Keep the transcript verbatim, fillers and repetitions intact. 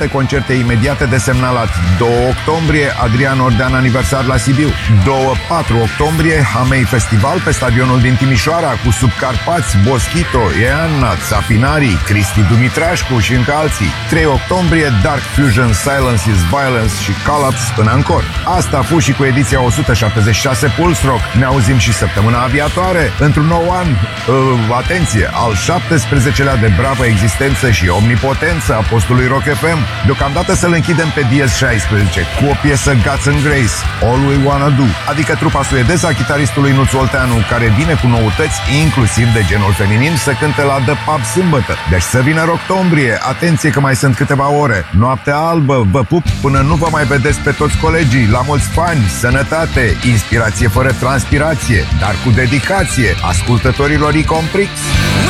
alte concerte imediate de semnalat. doi octombrie, Adrian Ordean aniversar la Sibiu. doi patru octombrie, Hamei Festival pe stadionul din Timișoara cu Subcarpați, Boschito, Eanna, Țapinarii, Cristi Dumitrașcu și încă alții. trei octombrie, Dark Fusion, Silence is Violence și Collapse în Ancor. Asta a fost și cu ediția o sută șaptezeci și șase Pulse Rock. Ne auzim și săptămâna aviatoare, într-un nou an, uh, atenție, al șaptesprezecelea de bravă existență și omnipotență a postului Rock F M. Deocamdată să-l închidem pe Diez șaisprezece cu o piesă Guts and Grace, All We Wanna Do, adică trupa suedeză a chitaristului Nuț Olteanu, care vine cu noutăți inclusiv de genul feminin să cânte la The Pub sâmbătă. Deci să vină octombrie, atenție că mai sunt câteva ore. Noaptea albă, vă pup până nu vă mai vedeți pe toți colegii, la mulți fani, sănătate, inspirație fără transpirație, dar cu dedicație ascultătorilor Icomprix.